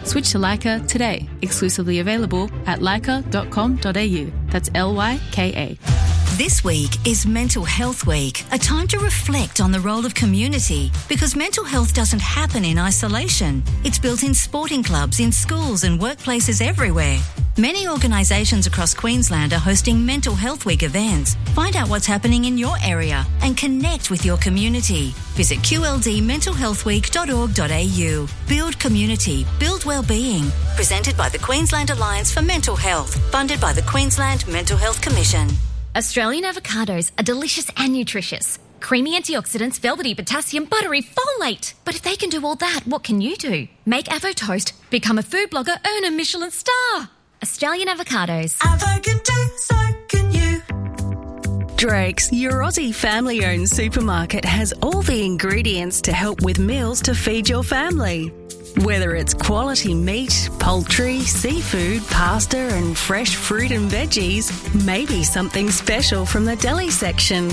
Switch to Lyca today. Exclusively available at lyca.com.au. That's LYKA. This week is Mental Health Week, a time to reflect on the role of community, because mental health doesn't happen in isolation. It's built in sporting clubs, in schools and workplaces everywhere. Many organisations across Queensland are hosting Mental Health Week events. Find out what's happening in your area and connect with your community. Visit qldmentalhealthweek.org.au. Build community, build wellbeing. Presented by the Queensland Alliance for Mental Health, funded by the Queensland Mental Health Commission. Australian avocados are delicious and nutritious. Creamy antioxidants, velvety potassium, buttery folate. But if they can do all that, what can you do? Make Avo Toast, become a food blogger, earn a Michelin star. Australian avocados. Avo can do, so can you. Drake's, your Aussie family-owned supermarket, has all the ingredients to help with meals to feed your family. Whether it's quality meat, poultry, seafood, pasta and fresh fruit and veggies, maybe something special from the deli section.